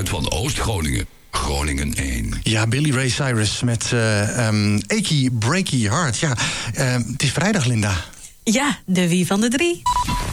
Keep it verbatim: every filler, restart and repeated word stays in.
geluid van Oost-Groningen. Groningen één. Ja, Billy Ray Cyrus met uh, um, Achy Breaky Heart. Ja, uh, het is vrijdag, Linda. Ja, de wie van de drie.